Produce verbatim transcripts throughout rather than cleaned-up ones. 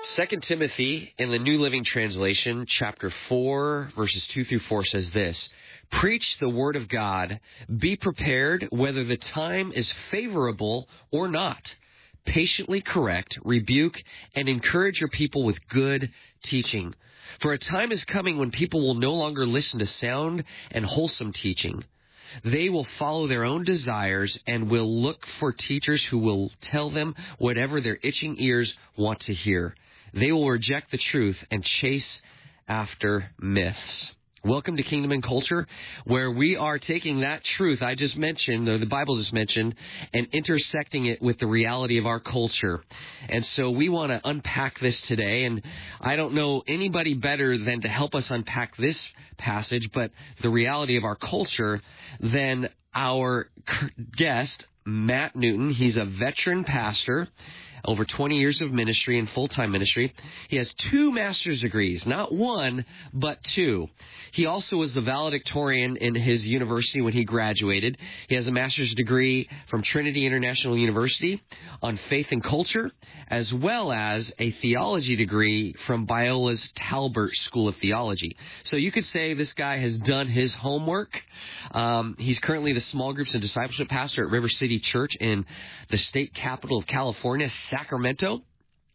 Second Timothy in the New Living Translation, chapter four, verses two through four says this: Preach the word of God. Be prepared whether the time is favorable or not. Patiently correct, rebuke, and encourage your people with good teaching. For a time is coming when people will no longer listen to sound and wholesome teaching. They will follow their own desires and will look for teachers who will tell them whatever their itching ears want to hear. They will reject the truth and chase after myths. Welcome to Kingdom and Culture, where we are taking that truth I just mentioned, or the Bible just mentioned, and intersecting it with the reality of our culture. And so we want to unpack this today, and I don't know anybody better than to help us unpack this passage, but the reality of our culture, than our guest, Matt Newton. He's a veteran pastor, over twenty years of ministry and full-time ministry. He has two master's degrees, not one, but two. He also was the valedictorian in his university when he graduated. He has a master's degree from Trinity International University on faith and culture, as well as a theology degree from Biola's Talbert School of Theology. So you could say this guy has done his homework. Um, he's currently the small groups and discipleship pastor at River City Church in the state capital of California, Sacramento.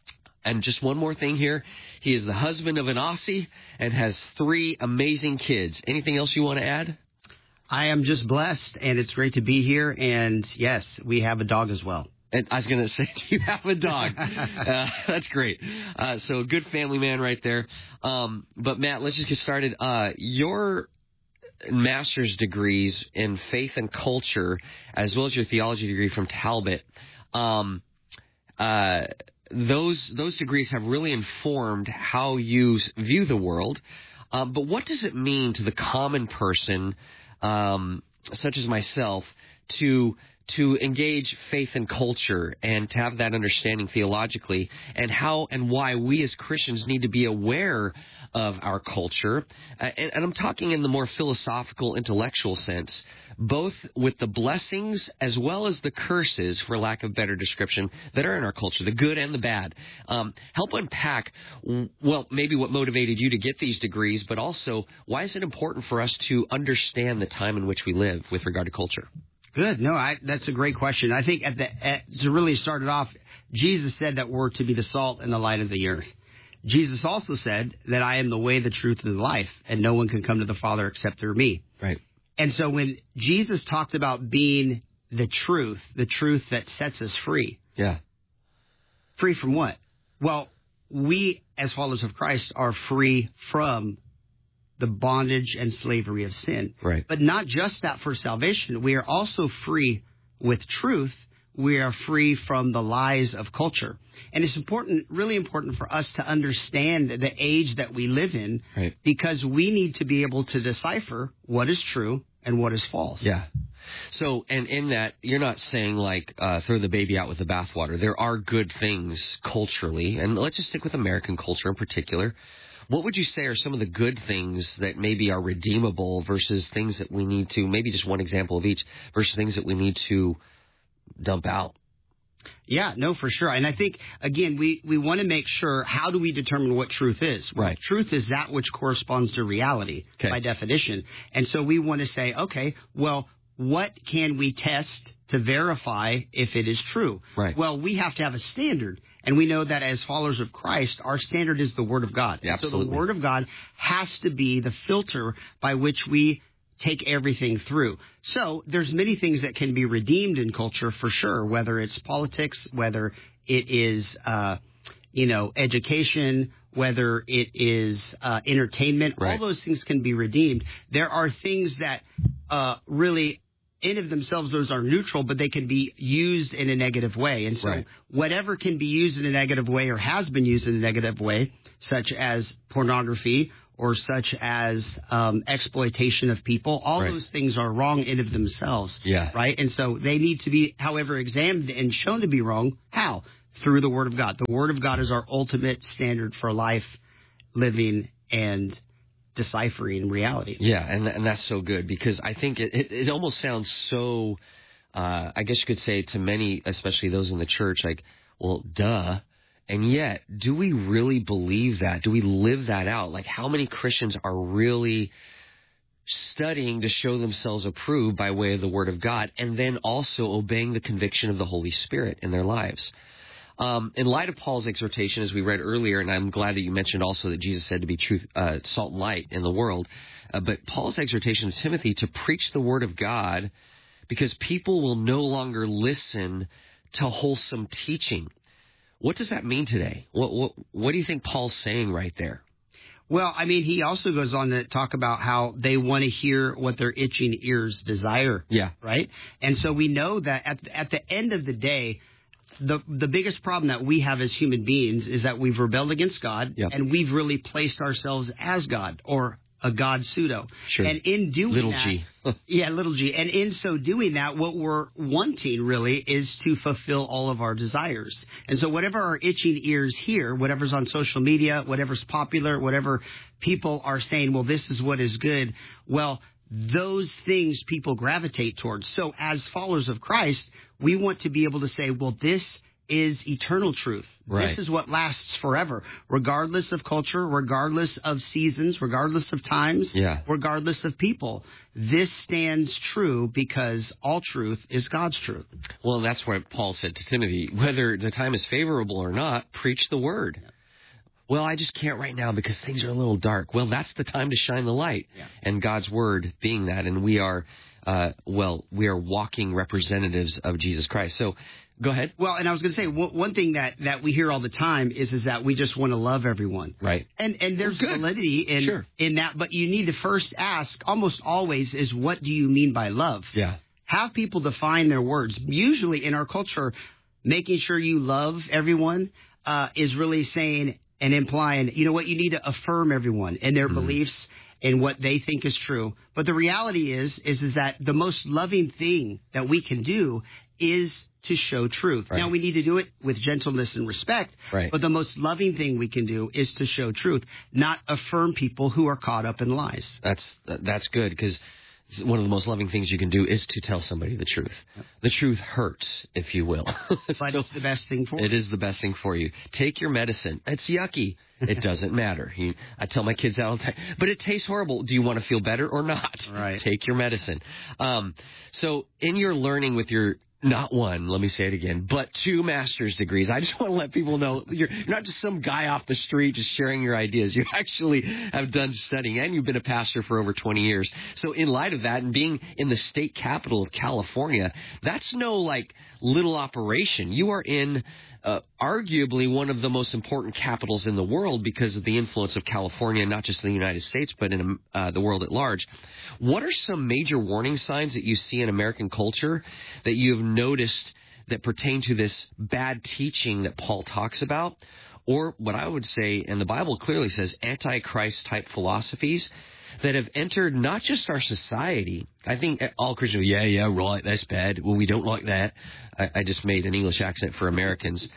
And just one more thing here. He is the husband of an Aussie and has three amazing kids. Anything else you want to add? I am just blessed, and it's great to be here. And, yes, we have a dog as well. And I was going to say, you have a dog. uh, that's great. Uh, so good family man right there. Um, but, Matt, let's just get started. Uh, your master's degrees in faith and culture, as well as your theology degree from Talbot, um, uh, those those degrees have really informed how you view the world. Um, but what does it mean to the common person, um, such as myself, to to engage faith and culture and to have that understanding theologically, and how and why we as Christians need to be aware of our culture? Uh, and, and I'm talking in the more philosophical, intellectual sense, both with the blessings as well as the curses, for lack of better description, that are in our culture, the good and the bad. Um, help unpack, well, maybe what motivated you to get these degrees, but also why is it important for us to understand the time in which we live with regard to culture? Good. No, I, that's a great question. I think at the at, to really start it off, Jesus said that we're to be the salt and the light of the earth. Jesus also said that I am the way, the truth, and the life, and no one can come to the Father except through me. Right. And so when Jesus talked about being the truth, the truth that sets us free. Yeah. Free from what? Well, we as followers of Christ are free from the bondage and slavery of sin. Right. But not just that for salvation. We are also free with truth. We are free from the lies of culture. And it's important, really important for us to understand the age that we live in, right, because we need to be able to decipher what is true and what is false. Yeah. So, and in that, you're not saying like uh, throw the baby out with the bathwater. There are good things culturally, and let's just stick with American culture in particular. What would you say are some of the good things that maybe are redeemable versus things that we need to, maybe just one example of each, versus things that we need to dump out? Yeah, no, for sure. And I think, again, we, we want to make sure, how do we determine what truth is? Well, right. Truth is that which corresponds to reality, okay, by definition. And so we want to say, okay, well, what can we test to verify if it is true? Right. Well, we have to have a standard. And we know that as followers of Christ, our standard is the Word of God. Yeah, absolutely. So the Word of God has to be the filter by which we take everything through. So there's many things that can be redeemed in culture for sure, whether it's politics, whether it is, uh, you know, education, whether it is uh, entertainment. Right. All those things can be redeemed. There are things that uh, really, in of themselves, those are neutral, but they can be used in a negative way. And so right, whatever can be used in a negative way or has been used in a negative way, such as pornography or such as um, exploitation of people, all right, those things are wrong in of themselves. Yeah. Right? And so they need to be, however, examined and shown to be wrong. How? Through the Word of God. The Word of God is our ultimate standard for life, living, and deciphering reality. Yeah, and and that's so good, because I think it, it, it almost sounds so, uh, I guess you could say to many, especially those in the church, like, well, duh. And yet, do we really believe that? Do we live that out? Like, how many Christians are really studying to show themselves approved by way of the Word of God, and then also obeying the conviction of the Holy Spirit in their lives? Um, in light of Paul's exhortation, as we read earlier, and I'm glad that you mentioned also that Jesus said to be truth, uh, salt and light in the world, uh, but Paul's exhortation to Timothy to preach the Word of God, because people will no longer listen to wholesome teaching. What does that mean today? What, what, what do you think Paul's saying right there? Well, I mean, he also goes on to talk about how they want to hear what their itching ears desire. Yeah. Right? And so we know that at, at the end of the day, the the biggest problem that we have as human beings is that we've rebelled against God, yep. and we've really placed ourselves as God, or a God pseudo. Sure. And in doing little that, g. yeah, little g. And in so doing that, what we're wanting really is to fulfill all of our desires. And so whatever our itching ears hear, whatever's on social media, whatever's popular, whatever people are saying, well, this is what is good. Well, those things people gravitate towards. So as followers of Christ, we want to be able to say, well, this is eternal truth. Right. This is what lasts forever, regardless of culture, regardless of seasons, regardless of times, yeah. regardless of people. This stands true because all truth is God's truth. Well, that's what Paul said to Timothy. Whether the time is favorable or not, preach the word. Yeah. Well, I just can't right now because things are a little dark. Well, that's the time to shine the light. Yeah. And God's word being that. And we are, uh, well, we are walking representatives of Jesus Christ. So go ahead. Well, and I was going to say, one thing that, that we hear all the time is is that we just want to love everyone. Right. And and there's well, validity in, sure. in that, but you need to first ask, almost always, is what do you mean by love? Yeah. Have people define their words. Usually in our culture, making sure you love everyone uh, is really saying and implying, you know what, you need to affirm everyone and their mm-hmm. beliefs and what they think is true. But the reality is, is, is that the most loving thing that we can do is to show truth. Right. Now, we need to do it with gentleness and respect, right. but the most loving thing we can do is to show truth, not affirm people who are caught up in lies. That's that's good, because one of the most loving things you can do is to tell somebody the truth. Yep. The truth hurts, if you will. But so it's the best thing for you. It is the best thing for you. Take your medicine. It's yucky. It doesn't matter. You, I tell my kids that all the time. But it tastes horrible. Do you want to feel better or not? Right. Take your medicine. Um, so in your learning with your not one, let me say it again, but two master's degrees. I just want to let people know you're, you're not just some guy off the street just sharing your ideas. You actually have done studying, and you've been a pastor for over twenty years. So in light of that, and being in the state capital of California, that's no like little operation. You are in uh, arguably one of the most important capitals in the world because of the influence of California, not just in the United States, but in uh, the world at large. What are some major warning signs that you see in American culture that you have noticed that pertain to this bad teaching that Paul talks about? Or what I would say, and the Bible clearly says, Antichrist-type philosophies that have entered not just our society. I think all Christians, yeah, yeah, right, that's bad. Well, we don't like that. I, I just made an English accent for Americans.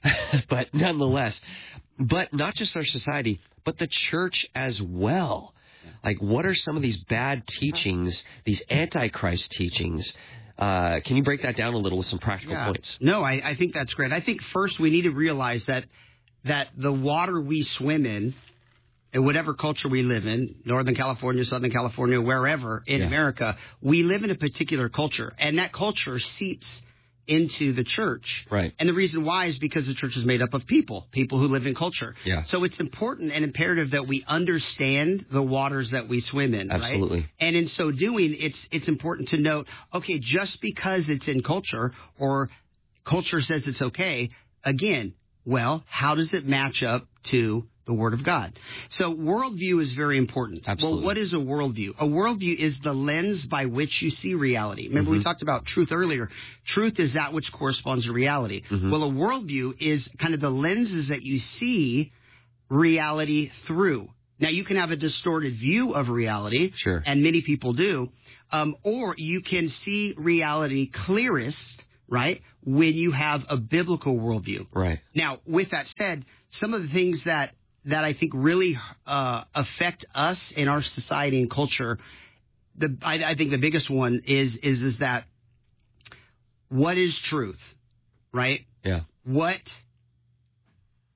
But nonetheless, but not just our society, but the church as well. Like, what are some of these bad teachings, these Antichrist teachings? Uh, can you break that down a little with some practical yeah. points? No, I, I think that's great. I think first we need to realize that that the water we swim in, in whatever culture we live in, Northern California, Southern California, wherever in yeah. America, we live in a particular culture, and that culture seeps into the church. Right. And the reason why is because the church is made up of people, people who live in culture. Yeah. So it's important and imperative that we understand the waters that we swim in. Absolutely. Right? And in so doing, it's it's important to note, okay, just because it's in culture or culture says it's okay, again, well, how does it match up to the Word of God? So worldview is very important. Absolutely. Well, what is a worldview? A worldview is the lens by which you see reality. Remember, mm-hmm. we talked about truth earlier. Truth is that which corresponds to reality. Mm-hmm. Well, a worldview is kind of the lenses that you see reality through. Now, you can have a distorted view of reality, sure. and many people do, um, or you can see reality clearest, right, when you have a biblical worldview. Right. Now, with that said, some of the things that that I think really uh, affect us in our society and culture, the I, I think the biggest one is is is that what is truth, right? Yeah. What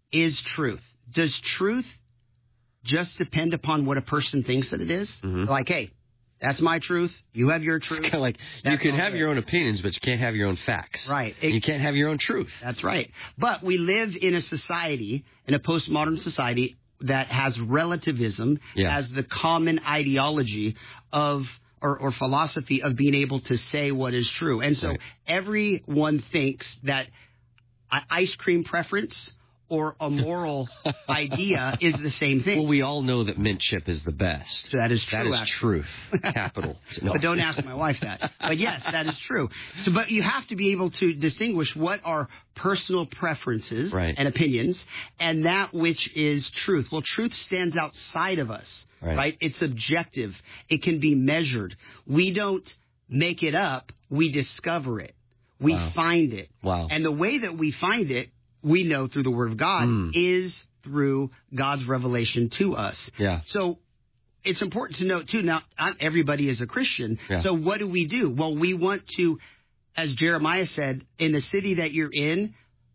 is truth? Does truth just depend upon what a person thinks that it is? Mm-hmm. Like, hey, that's my truth. You have your truth. It's kind of like that's you can have good. Your own opinions, but you can't have your own facts. Right. It, you can't have your own truth. That's right. But we live in a society, in a postmodern society, that has relativism yeah. as the common ideology of or, or philosophy of being able to say what is true. And so right. everyone thinks that ice cream preference or a moral idea is the same thing. Well, we all know that mint chip is the best. So that is true. That is actually. truth. Capital. No. But don't ask my wife that. But yes, that is true. So, but you have to be able to distinguish what are personal preferences right. and opinions and that which is truth. Well, truth stands outside of us, right. right? It's objective. It can be measured. We don't make it up. We discover it. We wow. find it. Wow. And the way that we find it, we know through the Word of God, mm. is through God's revelation to us. Yeah. So it's important to note, too, now, not everybody is a Christian. Yeah. So what do we do? Well, we want to, as Jeremiah said, in the city that you're in,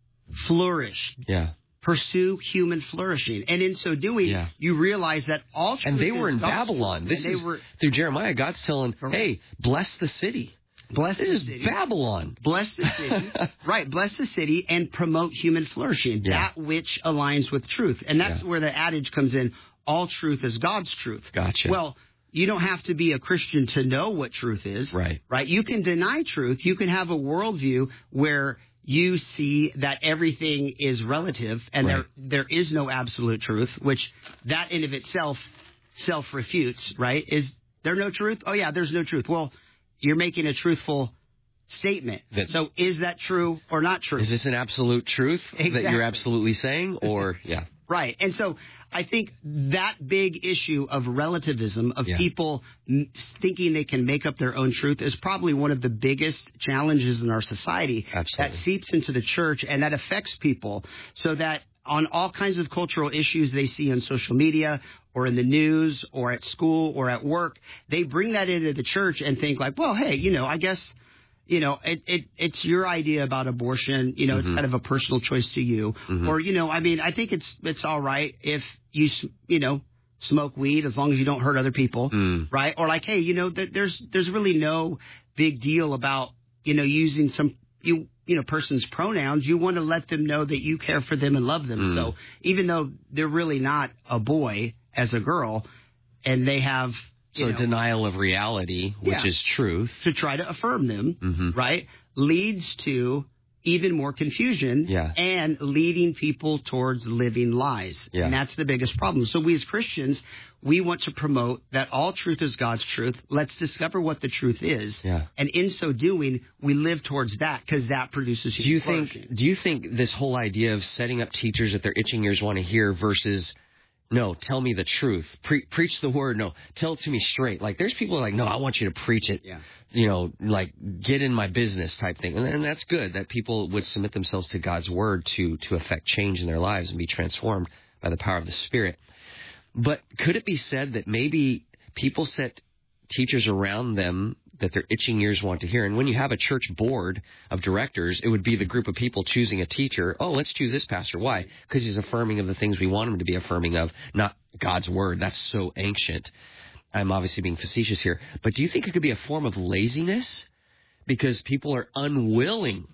flourish. Yeah. Pursue human flourishing. And in so doing, yeah. you realize that all truth And they were in God's Babylon. This they is, were, through Jeremiah, God's telling, correct. Hey, bless the city. Bless this the is city. Babylon. Bless the city. Right. Bless the city and promote human flourishing. Yeah. That which aligns with truth. And that's yeah. where the adage comes in. All truth is God's truth. Gotcha. Well, you don't have to be a Christian to know what truth is. Right. Right. You can deny truth. You can have a worldview where you see that everything is relative and right. there there is no absolute truth, which that in of itself self-refutes, right? Is there no truth? Oh, yeah, there's no truth. Well, you're making a truthful statement. That, so is that true or not true? Is this an absolute truth exactly. that you're absolutely saying? Or, yeah. Right. And so I think that big issue of relativism, of yeah. people m- thinking they can make up their own truth, is probably one of the biggest challenges in our society. Absolutely. That seeps into the church and that affects people so that on all kinds of cultural issues they see on social media or in the news or at school or at work, they bring that into the church and think like, well, hey, you know, I guess, you know, it, it it's your idea about abortion. You know, mm-hmm. it's kind of a personal choice to you. Mm-hmm. Or, you know, I mean, I think it's it's all right if you, you know, smoke weed as long as you don't hurt other people. Mm. Right. Or like, hey, you know, th- there's there's really no big deal about, you know, using some you. you know, person's pronouns. You want to let them know that you care for them and love them. Mm. So even though they're really not a boy as a girl and they have, you so know, denial of reality, which yeah, is truth, to try to affirm them, mm-hmm. right, leads to even more confusion yeah. and leading people towards living lies. Yeah. And that's the biggest problem. So we as Christians, we want to promote that all truth is God's truth. Let's discover what the truth is. Yeah. And in so doing, we live towards that because that produces do you human think Do you think this whole idea of setting up teachers that their itching ears want to hear versus, no, tell me the truth, Pre- preach the word, no, tell it to me straight. Like there's people who are like, no, I want you to preach it. Yeah. You know, like get in my business type thing. And, and that's good that people would submit themselves to God's word to, to affect change in their lives and be transformed by the power of the Spirit. But could it be said that maybe people set teachers around them that their itching ears want to hear? And when you have a church board of directors, it would be the group of people choosing a teacher. Oh, let's choose this pastor. Why? Because he's affirming of the things we want him to be affirming of, not God's word. That's so ancient. I'm obviously being facetious here, but do you think it could be a form of laziness because people are unwilling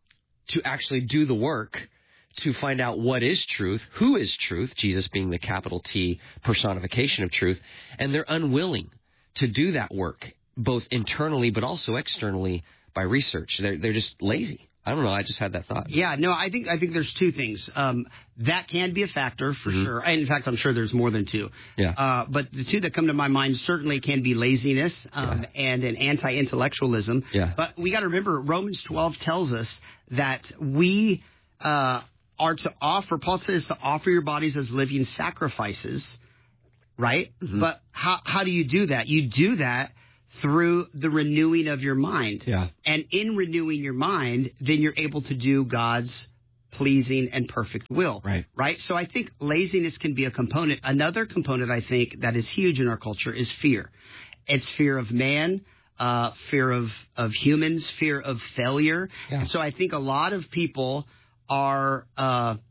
to actually do the work to find out what is truth, who is truth, Jesus being the capital T personification of truth, and they're unwilling to do that work, both internally but also externally by research. They're, they're just lazy. I don't know. I just had that thought. Yeah, no, I think I think there's two things. Um, that can be a factor for mm-hmm. sure. And in fact, I'm sure there's more than two. Yeah. Uh, but the two that come to my mind certainly can be laziness um, yeah. and an anti-intellectualism. Yeah. But we got to remember, Romans twelve tells us that we uh, are to offer, Paul says to offer your bodies as living sacrifices, right? Mm-hmm. But how how do you do that? You do that through the renewing of your mind. Yeah. And in renewing your mind, then you're able to do God's pleasing and perfect will. Right. Right? So I think laziness can be a component. Another component I think that is huge in our culture is fear. It's fear of man, uh, fear of, of humans, fear of failure. Yeah. And so I think a lot of people are uh,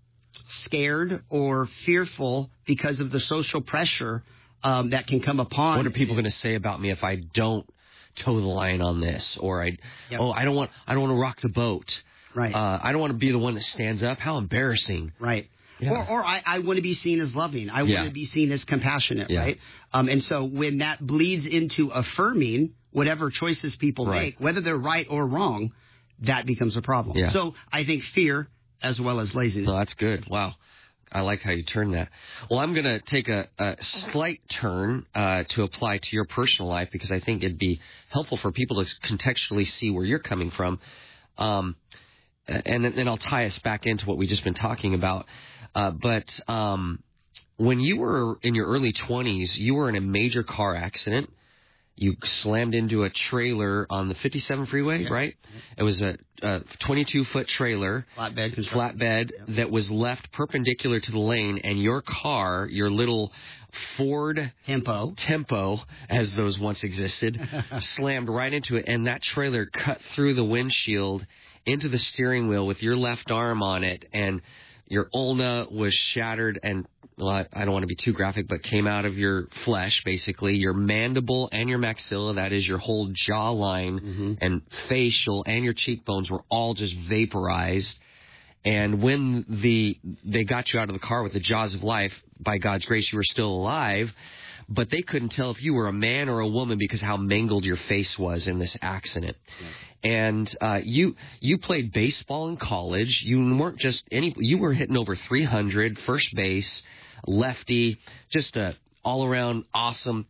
scared or fearful because of the social pressure um, that can come upon. What are people going to say about me if I don't toe the line on this? Or I, yep. oh, I don't want, I don't want to rock the boat. Right. Uh, I don't want to be the one that stands up. How embarrassing. Right. Yeah. Or, or I, I want to be seen as loving. I Yeah. want to be seen as compassionate, Yeah. right? Um, and so when that bleeds into affirming whatever choices people Right. make, whether they're right or wrong, that becomes a problem. Yeah. So I think fear as well as laziness. No, that's good. Wow. I like how you turn that. Well, I'm going to take a, a slight turn uh, to apply to your personal life because I think it'd be helpful for people to contextually see where you're coming from. Um, and then I'll tie us back into what we've just been talking about. Uh, but um, when you were in your early twenties, you were in a major car accident. You slammed into a trailer on the fifty-seven freeway, Yeah. right? It was a twenty-two foot trailer, Flatbed, flatbed yeah. that was left perpendicular to the lane, and your car, your little Ford Tempo, Tempo, as those once existed, slammed right into it, and that trailer cut through the windshield into the steering wheel with your left arm on it, and your ulna was shattered and, well, I don't want to be too graphic, but came out of your flesh, basically. Your mandible and your maxilla, that is your whole jawline mm-hmm. and facial and your cheekbones were all just vaporized. And when the they got you out of the car with the jaws of life, by God's grace, you were still alive. But they couldn't tell if you were a man or a woman because how mangled your face was in this accident. Yeah. And uh, you you played baseball in college. You weren't just any. You were hitting over three hundred, first base, lefty, just a all around awesome,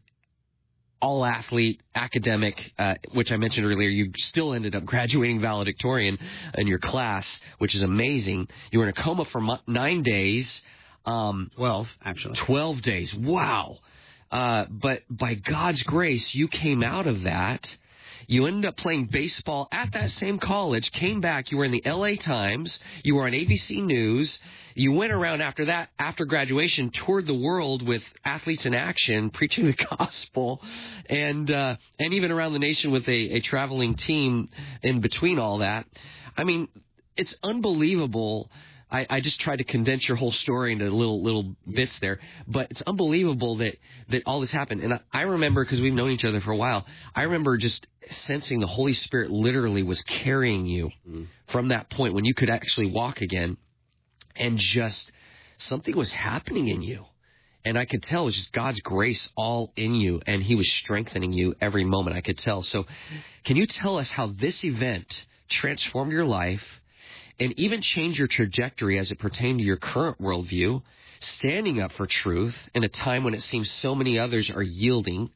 all athlete, academic. Uh, which I mentioned earlier. You still ended up graduating valedictorian in your class, which is amazing. You were in a coma for mo- nine days. Um, Twelve, actually. Twelve days. Wow. Uh, but by God's grace, you came out of that. You ended up playing baseball at that same college, came back. You were in the L A Times. You were on A B C News. You went around after that, after graduation, toured the world with Athletes in Action, preaching the gospel, and uh, and even around the nation with a, a traveling team in between all that. I mean, it's unbelievable. I, I just tried to condense your whole story into little little bits there, but it's unbelievable that, that all this happened. And I, I remember, because we've known each other for a while, I remember just sensing the Holy Spirit literally was carrying you mm. from that point when you could actually walk again, and just something was happening in you. And I could tell it was just God's grace all in you, and He was strengthening you every moment. I could tell. So can you tell us how this event transformed your life and even change your trajectory as it pertained to your current worldview, standing up for truth in a time when it seems so many others are yielding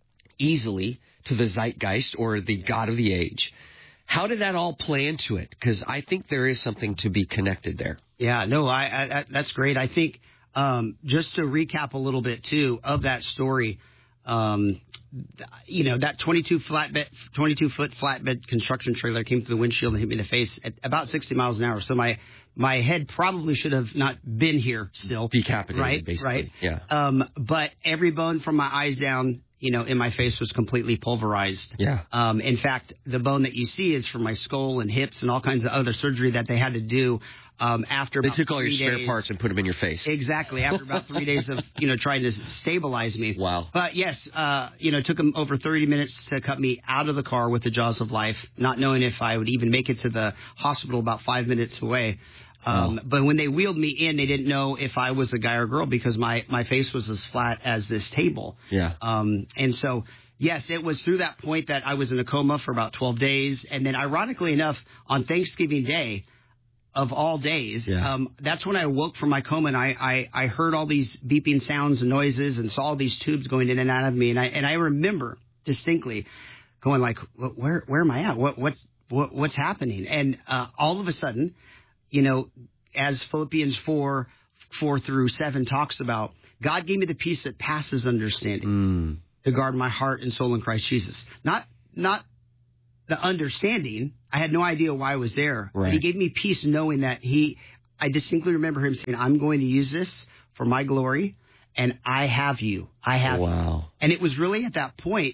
easily to the zeitgeist or the God of the age? How did that all play into it? Because I think there is something to be connected there. Yeah, no, I, I that's great. I think um, just to recap a little bit, too, of that story, um, you know, that twenty-two flatbed, twenty-two foot flatbed construction trailer came through the windshield and hit me in the face at about sixty miles an hour. So my my head probably should have not been here still. Decapitated, right, basically. Right. Yeah. Um, but every bone from my eyes down, you know, in my face was completely pulverized. Yeah. Um, in fact, the bone that you see is from my skull and hips and all kinds of other surgery that they had to do um, after. They about took all your three spare days. parts and put them in your face. Exactly. After about three days of, you know, trying to stabilize me. Wow. But yes, uh, you know, it took them over thirty minutes to cut me out of the car with the jaws of life, not knowing if I would even make it to the hospital about five minutes away. Um, oh. But when they wheeled me in, they didn't know if I was a guy or girl because my, my face was as flat as this table. Yeah. Um, and so, yes, it was through that point that I was in a coma for about twelve days. And then ironically enough, on Thanksgiving Day, of all days, yeah. um, that's when I awoke from my coma, and I, I, I heard all these beeping sounds and noises and saw all these tubes going in and out of me. And I and I remember distinctly going like, where where am I at? What what's what, what's happening? And uh, all of a sudden, you know, as Philippians four four through seven talks about, God gave me the peace that passes understanding mm. to guard my heart and soul in Christ Jesus. Not not. The understanding, I had no idea why I was there. Right. But He gave me peace knowing that he, I distinctly remember Him saying, I'm going to use this for my glory, and I have you. I have wow. you. And it was really at that point,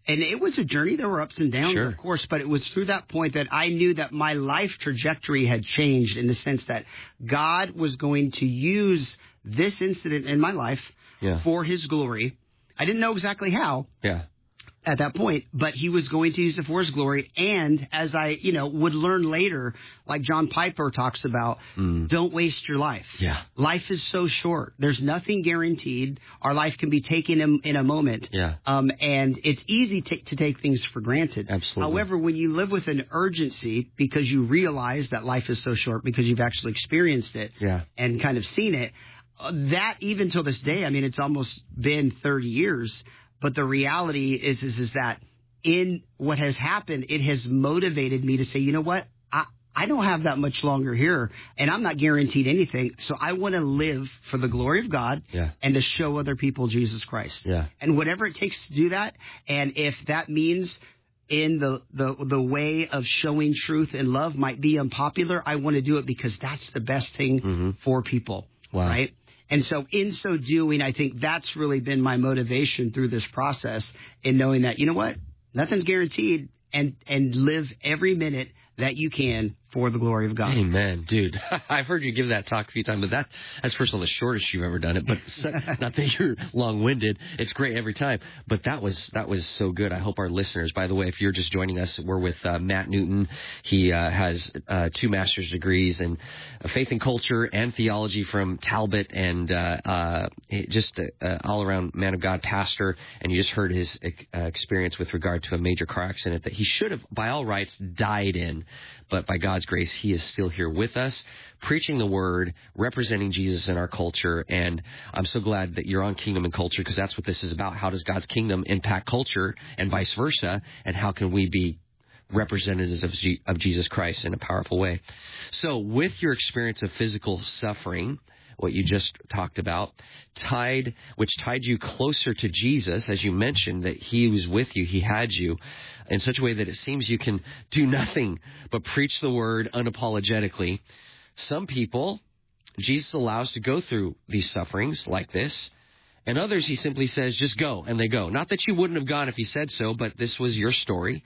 And it was a journey. There were ups and downs, Sure. of course, but it was through that point that I knew that my life trajectory had changed in the sense that God was going to use this incident in my life Yeah. for his glory. I didn't know exactly how. Yeah. At that point, but he was going to use it for his glory. And as I, you know, would learn later, like John Piper talks about, Mm. don't waste your life. Yeah. Life is so short. There's nothing guaranteed. Our life can be taken in, in a moment. Yeah. Um, and it's easy to, to take things for granted. Absolutely. However, when you live with an urgency because you realize that life is so short because you've actually experienced it Yeah. and kind of seen it, uh, that even till this day, I mean, it's almost been thirty years. But the reality is, is, is that in what has happened, it has motivated me to say, you know what, I, I don't have that much longer here, and I'm not guaranteed anything. So I want to live for the glory of God Yeah. and to show other people Jesus Christ. Yeah. And whatever it takes to do that, and if that means in the, the, the way of showing truth and love might be unpopular, I want to do it because that's the best thing Mm-hmm. for people. Wow. Right? And so in so doing, I think that's really been my motivation through this process in knowing that, you know what, nothing's guaranteed, and, and live every minute that you can for the glory of God. Amen, dude. I've heard you give that talk a few times, but that that's first of all the shortest you've ever done it. But so, not that you're long-winded. It's great every time. But that was that was so good. I hope our listeners, by the way, if you're just joining us, we're with uh, Matt Newton. He uh, has uh, two master's degrees in faith and culture and theology from Talbot, and uh, uh, just an all-around man of God pastor. And you just heard his uh, experience with regard to a major car accident that he should have, by all rights, died in. But by God's grace, he is still here with us, preaching the word, representing Jesus in our culture. And I'm so glad that you're on Kingdom and Culture, because that's what this is about. How does God's kingdom impact culture and vice versa? And how can we be representatives of, G- of Jesus Christ in a powerful way? So with your experience of physical suffering, what you just talked about, tied, which tied you closer to Jesus, as you mentioned, that he was with you, he had you, in such a way that it seems you can do nothing but preach the word unapologetically. Some people, Jesus allows to go through these sufferings like this, and others he simply says, just go, and they go. Not that you wouldn't have gone if he said so, but this was your story.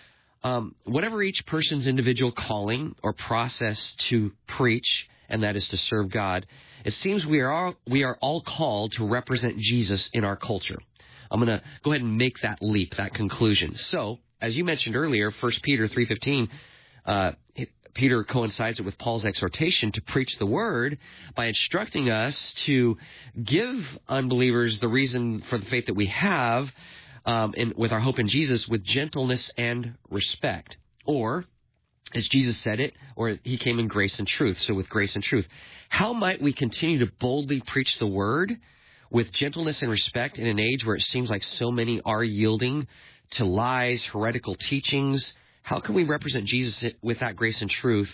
Um, whatever each person's individual calling or process to preach, and that is to serve God, it seems we are all, we are all called to represent Jesus in our culture. I'm going to go ahead and make that leap, that conclusion. So, as you mentioned earlier, First Peter three fifteen, uh, Peter coincides it with Paul's exhortation to preach the word by instructing us to give unbelievers the reason for the faith that we have um, in, with our hope in Jesus with gentleness and respect. Or, as Jesus said it, or he came in grace and truth, so with grace and truth. How might we continue to boldly preach the word with gentleness and respect in an age where it seems like so many are yielding to lies, heretical teachings? How can we represent Jesus with that grace and truth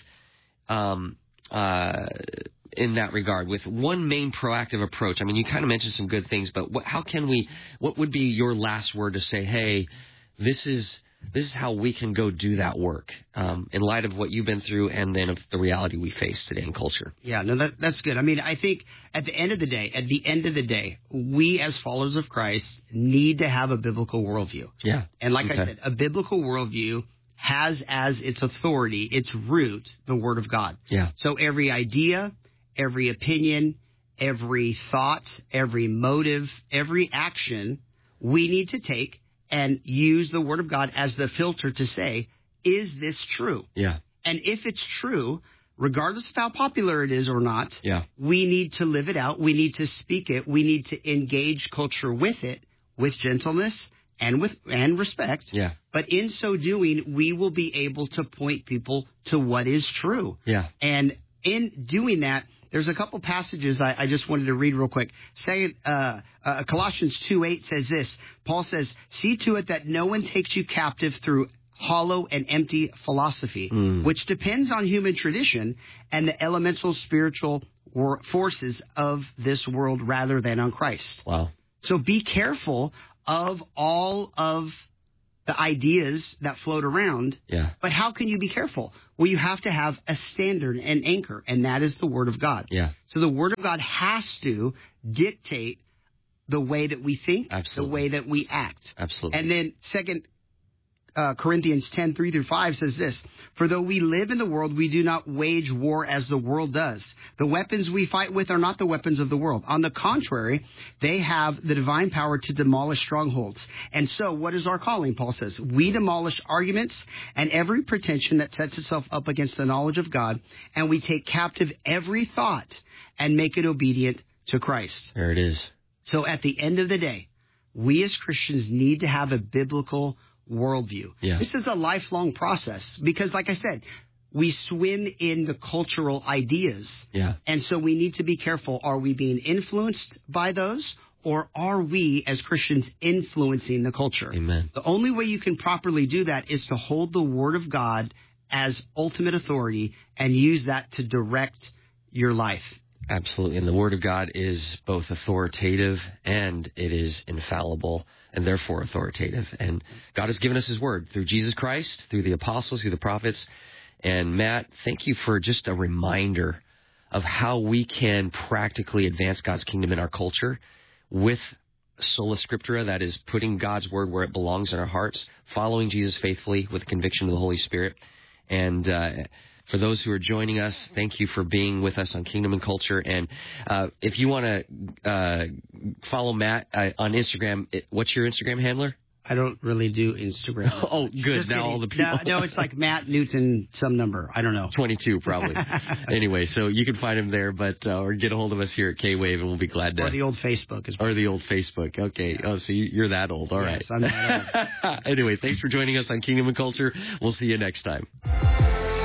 um, uh, in that regard, with one main proactive approach? I mean, you kind of mentioned some good things, but what, how can we, what would be your last word to say, hey, this is... This is how we can go do that work um, in light of what you've been through and then of the reality we face today in culture. Yeah, no, that, that's good. I mean, I think at the end of the day, at the end of the day, we as followers of Christ need to have a biblical worldview. Yeah. And like okay. I said, a biblical worldview has as its authority, its root, the Word of God. Yeah. So every idea, every opinion, every thought, every motive, every action we need to take and use the Word of God as the filter to say, is this true? Yeah. And if it's true, regardless of how popular it is or not, yeah. we need to live it out. We need to speak it. We need to engage culture with it, with gentleness and with and respect. Yeah. But in so doing, we will be able to point people to what is true. Yeah. And in doing that, there's a couple passages I, I just wanted to read real quick. Say, uh, uh, Colossians two eight says this. Paul says, see to it that no one takes you captive through hollow and empty philosophy, mm. which depends on human tradition and the elemental spiritual wor- forces of this world rather than on Christ. Wow. So be careful of all of the ideas that float around. Yeah. But how can you be careful? Well, you have to have a standard and anchor, and that is the Word of God. Yeah. So the Word of God has to dictate the way that we think, Absolutely. the way that we act. Absolutely. And then Second uh, Corinthians ten, three through five says this, for though we live in the world, we do not wage war as the world does. The weapons we fight with are not the weapons of the world. On the contrary, they have the divine power to demolish strongholds. And so what is our calling? Paul says, we demolish arguments and every pretension that sets itself up against the knowledge of God, and we take captive every thought and make it obedient to Christ. There it is. So at the end of the day, we as Christians need to have a biblical worldview. Yeah. This is a lifelong process because, like I said, we swim in the cultural ideas. Yeah. And so we need to be careful. Are we being influenced by those, or are we as Christians influencing the culture? Amen. The only way you can properly do that is to hold the Word of God as ultimate authority and use that to direct your life. Absolutely. And the Word of God is both authoritative and it is infallible and therefore authoritative. And God has given us His Word through Jesus Christ, through the apostles, through the prophets. And Matt, thank you for just a reminder of how we can practically advance God's kingdom in our culture with sola scriptura, that is putting God's Word where it belongs in our hearts, following Jesus faithfully with conviction of the Holy Spirit. And uh for those who are joining us, thank you for being with us on Kingdom and Culture. And uh, if you want to uh, follow Matt uh, on Instagram, it, what's your Instagram handler? I don't really do Instagram. Oh, good. Just now kidding. all the people. No, no, it's like Matt Newton, some number. I don't know. twenty-two, probably. Anyway, so you can find him there, but uh, or get a hold of us here at K-Wave, and we'll be glad to. Or the old Facebook. Is or the old Facebook. Okay. Oh, so you, you're that old. All yes, right. I'm that old. Anyway, thanks for joining us on Kingdom and Culture. We'll see you next time.